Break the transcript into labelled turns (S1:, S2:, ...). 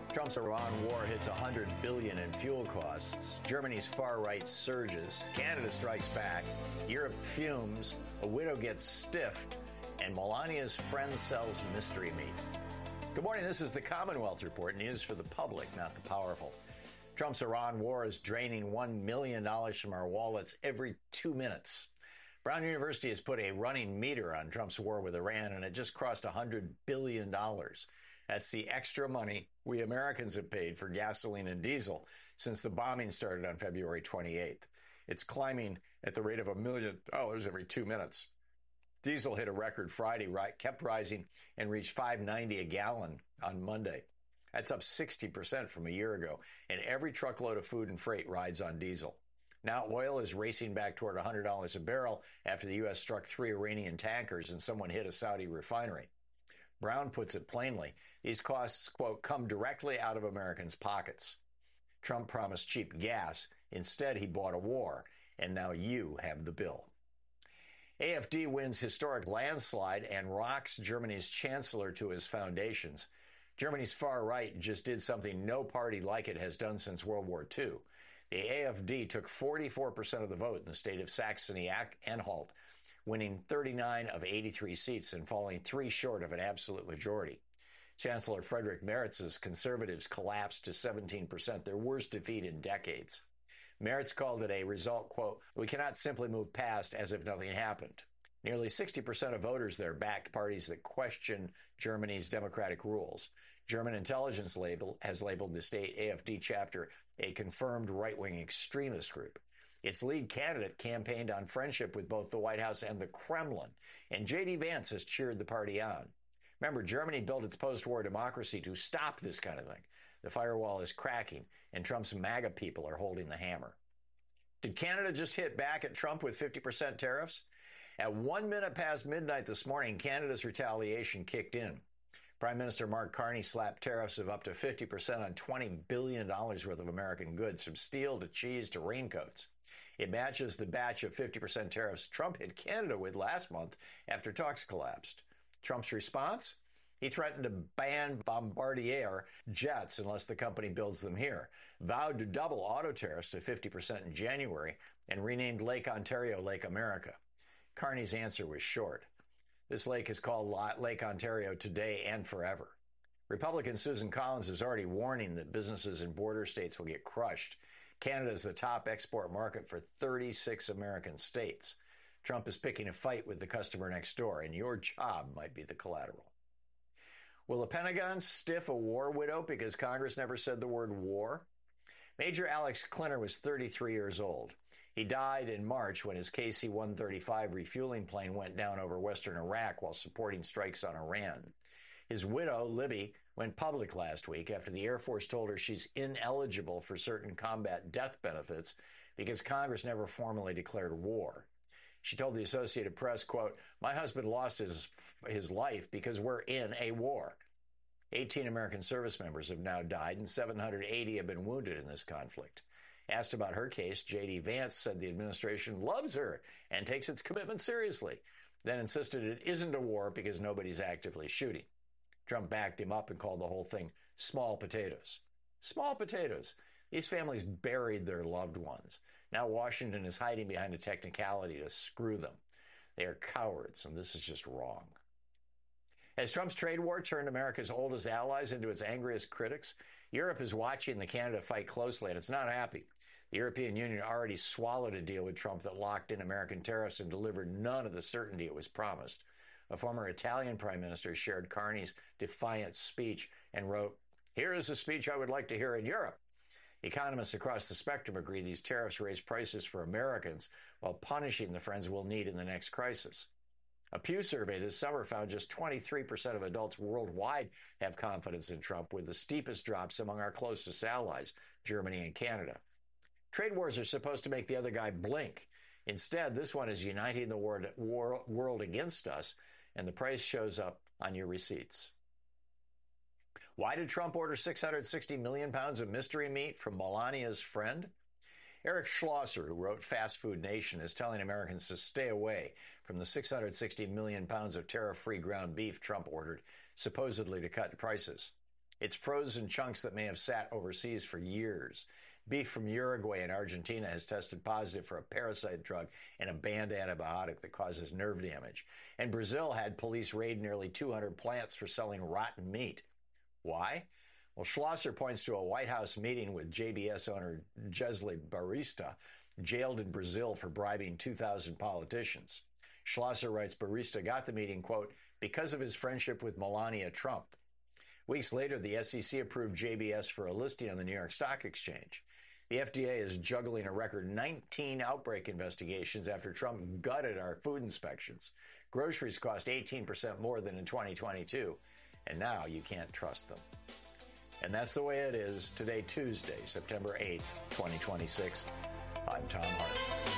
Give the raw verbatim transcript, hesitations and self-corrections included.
S1: Trump's Iran war hits one hundred billion dollars in fuel costs. Germany's far right surges. Canada strikes back. Europe fumes. A widow gets stiff. And Melania's friend sells mystery meat. Good morning. This is the Commonwealth Report, news for the public, not the powerful. Trump's Iran war is draining one million dollars from our wallets every two minutes. Brown University has put a running meter on Trump's war with Iran, and it just crossed one hundred billion dollars. That's the extra money we Americans have paid for gasoline and diesel since the bombing started on February twenty-eighth. It's climbing at the rate of a million dollars every two minutes. Diesel hit a record Friday, kept rising, and reached five ninety a gallon on Monday. That's up sixty percent from a year ago, and every truckload of food and freight rides on diesel. Now oil is racing back toward one hundred dollars a barrel after the U S struck three Iranian tankers and someone hit a Saudi refinery. Brown puts it plainly, these costs, quote, come directly out of Americans' pockets. Trump promised cheap gas. Instead, he bought a war, and now you have the bill. A F D wins historic landslide and rocks Germany's chancellor to his foundations. Germany's far right just did something no party like it has done since World War Two. The A F D took forty-four percent of the vote in the state of Saxony-Anhalt, winning thirty-nine of eighty-three seats and falling three short of an absolute majority. Chancellor Friedrich Merz's conservatives collapsed to seventeen percent, their worst defeat in decades. Merz called it a result, quote, we cannot simply move past as if nothing happened. Nearly sixty percent of voters there backed parties that question Germany's democratic rules. German intelligence label has labeled the state A F D chapter a confirmed right-wing extremist group. Its lead candidate campaigned on friendship with both the White House and the Kremlin, and J D Vance has cheered the party on. Remember, Germany built its post-war democracy to stop this kind of thing. The firewall is cracking, and Trump's MAGA people are holding the hammer. Did Canada just hit back at Trump with fifty percent tariffs? At one minute past midnight this morning, Canada's retaliation kicked in. Prime Minister Mark Carney slapped tariffs of up to fifty percent on twenty billion dollars worth of American goods, from steel to cheese to raincoats. It matches the batch of fifty percent tariffs Trump hit Canada with last month after talks collapsed. Trump's response? He threatened to ban Bombardier jets unless the company builds them here, vowed to double auto tariffs to fifty percent in January, and renamed Lake Ontario Lake America. Carney's answer was short. This lake is called Lake Ontario today and forever. Republican Susan Collins is already warning that businesses in border states will get crushed. Canada is the top export market for thirty-six American states. Trump is picking a fight with the customer next door, and your job might be the collateral. Will the Pentagon stiff a war widow because Congress never said the word war? Major Alex Klinner was thirty-three years old. He died in March when his K C one thirty-five refueling plane went down over western Iraq while supporting strikes on Iran. His widow, Libby, went public last week after the Air Force told her she's ineligible for certain combat death benefits because Congress never formally declared war. She told the Associated Press, quote, my husband lost his, his life because we're in a war. eighteen American service members have now died and seven hundred eighty have been wounded in this conflict. Asked about her case, J D Vance said the administration loves her and takes its commitment seriously, then insisted it isn't a war because nobody's actively shooting. Trump backed him up and called the whole thing small potatoes. Small potatoes. These families buried their loved ones. Now Washington is hiding behind a technicality to screw them. They are cowards, and this is just wrong. As Trump's trade war turned America's oldest allies into its angriest critics, Europe is watching the Canada fight closely, and it's not happy. The European Union already swallowed a deal with Trump that locked in American tariffs and delivered none of the certainty it was promised. A former Italian prime minister shared Carney's defiant speech and wrote, here is a speech I would like to hear in Europe. Economists across the spectrum agree these tariffs raise prices for Americans while punishing the friends we'll need in the next crisis. A Pew survey this summer found just twenty-three percent of adults worldwide have confidence in Trump, with the steepest drops among our closest allies, Germany and Canada. Trade wars are supposed to make the other guy blink. Instead, this one is uniting the world against us, and the price shows up on your receipts. Why did Trump order six hundred sixty million pounds of mystery meat from Melania's friend? Eric Schlosser, who wrote Fast Food Nation, is telling Americans to stay away from the six hundred sixty million pounds of tariff-free ground beef Trump ordered, supposedly to cut prices. It's frozen chunks that may have sat overseas for years. Beef from Uruguay and Argentina has tested positive for a parasite drug and a banned antibiotic that causes nerve damage. And Brazil had police raid nearly two hundred plants for selling rotten meat. Why? Well, Schlosser points to a White House meeting with J B S owner Jesle Barista, jailed in Brazil for bribing two thousand politicians. Schlosser writes Barista got the meeting, quote, because of his friendship with Melania Trump. Weeks later, the S E C approved J B S for a listing on the New York Stock Exchange. The F D A is juggling a record nineteen outbreak investigations after Trump gutted our food inspections. Groceries cost eighteen percent more than in twenty twenty-two, and now you can't trust them. And that's the way it is today, Tuesday, September eighth, twenty twenty-six. I'm Tom Hart.